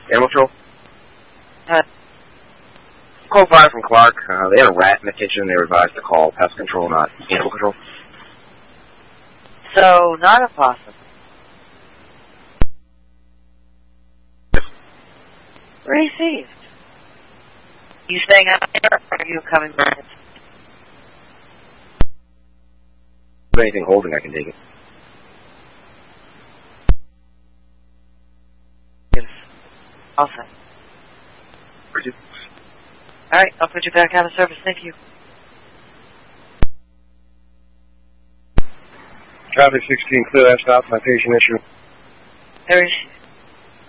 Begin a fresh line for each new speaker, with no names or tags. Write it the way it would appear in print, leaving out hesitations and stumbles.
Animal control?
Huh?
Call 5 from Clark. They had a rat in the kitchen. They were advised to call pest control, not animal control.
So, not a possum. Received. You staying out there, or are you coming back?
If anything holding, I can take it.
Yes. Awesome. Alright, I'll put you back out of service. Thank you.
Traffic 16 clear, that stops my patient issue.
There is